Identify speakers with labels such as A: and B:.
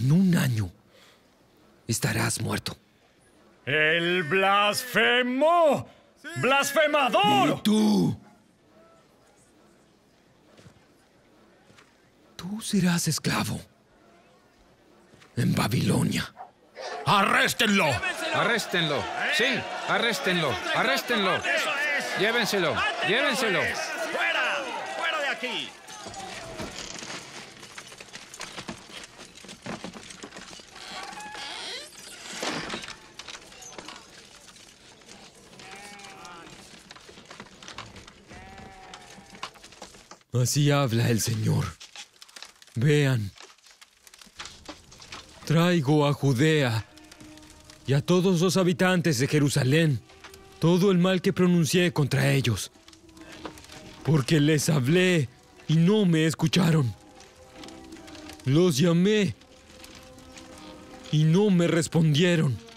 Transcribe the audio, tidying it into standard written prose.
A: En un año estarás muerto.
B: ¡El blasfemo! ¡Sí! ¡Blasfemador!
A: ¿Y tú? Tú serás esclavo en Babilonia.
C: ¡Arréstenlo!
D: ¡Arréstenlo! ¡Sí! ¡Arréstenlo! ¡Arréstenlo!
B: ¡Eso es!
D: ¡Llévenselo! ¡Llévenselo!
B: ¡Fuera! ¡Fuera de aquí!
A: Así habla el Señor. Vean. Traigo a Judea y a todos los habitantes de Jerusalén todo el mal que pronuncié contra ellos, porque les hablé y no me escucharon. Los llamé y no me respondieron.